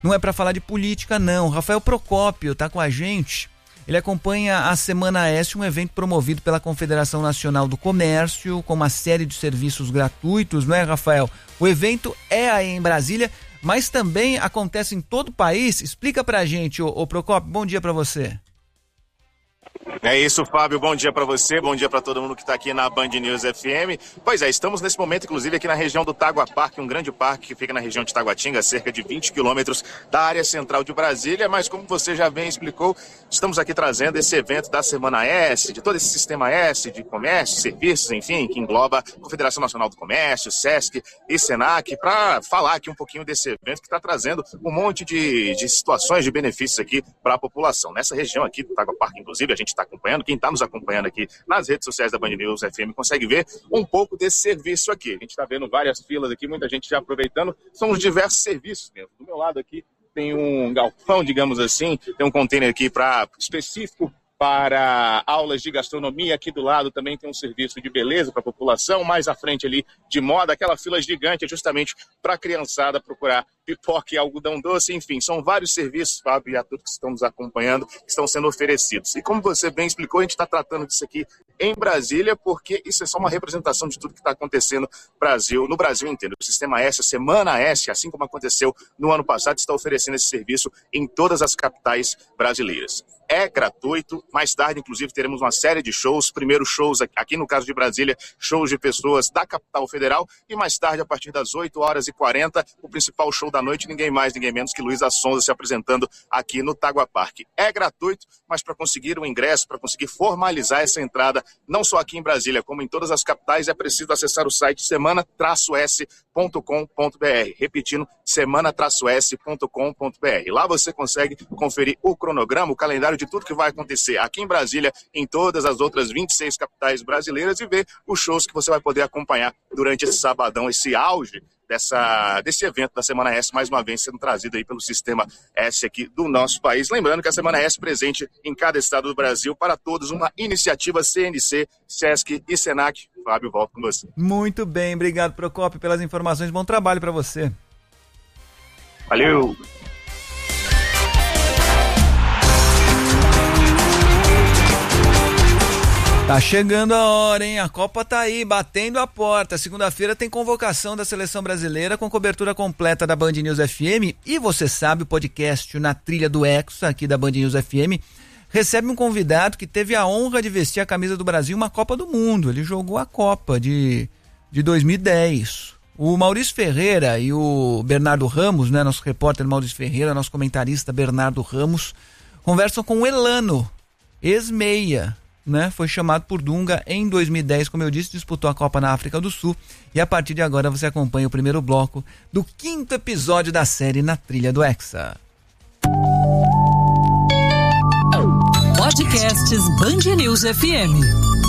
Não é para falar de política, não. Rafael Procópio está com a gente. Ele acompanha a Semana S, um evento promovido pela Confederação Nacional do Comércio, com uma série de serviços gratuitos, não é, Rafael? O evento é aí em Brasília, mas também acontece em todo o país. Explica pra gente, ô Procópio, bom dia pra você. É isso, Fábio, bom dia para você, bom dia para todo mundo que está aqui na Band News FM. Pois é, estamos nesse momento, inclusive, aqui na região do Tagua Parque, um grande parque que fica na região de Taguatinga, a cerca de 20 quilômetros da área central de Brasília, mas como você já bem explicou, estamos aqui trazendo esse evento da Semana S, de todo esse sistema S de comércio, serviços, enfim, que engloba a Confederação Nacional do Comércio, SESC e SENAC, para falar aqui um pouquinho desse evento que está trazendo um monte de situações, de benefícios aqui para a população. Nessa região aqui do Tagua Parque, inclusive, a gente está acompanhando, quem está nos acompanhando aqui nas redes sociais da Band News FM consegue ver um pouco desse serviço aqui. A gente está vendo várias filas aqui, muita gente já aproveitando, são os diversos serviços mesmo. Do meu lado aqui tem um galpão, digamos assim, tem um container aqui específico para aulas de gastronomia. Aqui do lado também tem um serviço de beleza para a população, mais à frente ali de moda, aquela fila gigante é justamente para a criançada procurar pipoca e algodão doce, enfim, são vários serviços, Fábio, e a todos que estão nos acompanhando, que estão sendo oferecidos. E como você bem explicou, a gente está tratando disso aqui em Brasília, porque isso é só uma representação de tudo que está acontecendo no Brasil inteiro. O Sistema S, a Semana S, assim como aconteceu no ano passado, está oferecendo esse serviço em todas as capitais brasileiras. É gratuito, mais tarde, inclusive, teremos uma série de shows, primeiro shows aqui no caso de Brasília, shows de pessoas da capital federal, e mais tarde, a partir das 8h40, o principal show da noite, ninguém mais, ninguém menos que Luísa Sonza se apresentando aqui no Tagua Parque. É gratuito, mas para conseguir o ingresso, para conseguir formalizar essa entrada, não só aqui em Brasília, como em todas as capitais, é preciso acessar o site semana-s.com.br, repetindo, semana-s.com.br. Lá você consegue conferir o cronograma, o calendário de tudo que vai acontecer aqui em Brasília, em todas as outras 26 capitais brasileiras, e ver os shows que você vai poder acompanhar durante esse sabadão, esse auge desse evento da Semana S, mais uma vez sendo trazido aí pelo Sistema S aqui do nosso país. Lembrando que a Semana S presente em cada estado do Brasil, para todos, uma iniciativa CNC, SESC e SENAC. Fábio, volto com você. Muito bem, obrigado, Procópio, pelas informações, bom trabalho para você. Valeu! Tá chegando a hora, hein? A Copa tá aí, batendo a porta. Segunda-feira tem convocação da Seleção Brasileira com cobertura completa da Band News FM. E você sabe, o podcast Na Trilha do Hexa, aqui da Band News FM, recebe um convidado que teve a honra de vestir a camisa do Brasil em uma Copa do Mundo. Ele jogou a Copa de 2010. O Maurício Ferreira e o Bernardo Ramos, né? Nosso repórter Maurício Ferreira, nosso comentarista Bernardo Ramos, conversam com o Elano, ex-meia, né? Foi chamado por Dunga em 2010, como eu disse, disputou a Copa na África do Sul, e a partir de agora você acompanha o primeiro bloco do 5º episódio da série Na Trilha do Hexa. Podcasts Band News FM.